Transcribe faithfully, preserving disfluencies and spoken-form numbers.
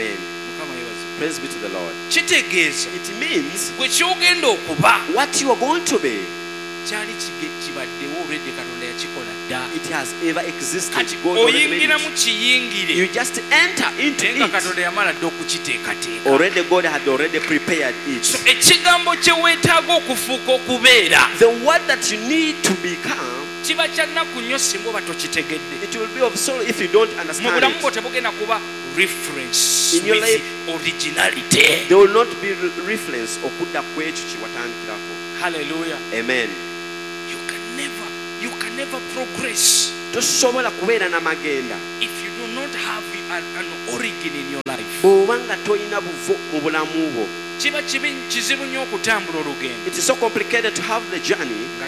Amen. Praise be to the Lord. Kitegeeza It means gwe kyogenda okuba what you are going to be, kyali kibaddewo already Katonda yakikola dda. it has ever existed. Kati God already made oyingira mu it. kiyingire You just enter into naye nga it. Katonda yamala dda okukiteekateeka. Already God had already prepared So it. ekigambo kye weetaaga okufuuka okubeera The word that you need to become, kiba kya nnaku nnyo singa oba tokitegedde. it will be of sorrow if you don't Mu understand bulamu bwo it. tebugenda kuba reference In your with life- originality. There will not be re- reference okudda kwekyo kye watandikirako. Hallelujah. Amen. You can never, you can never progress Tosobola kubeera n'amagenda if you do not have an, an origin in your life. bw'oba nga tolina buvo mu bulamu bwo. Kiba kibi kizibu nnyo okutambula olugendo It is so complicated to have the journey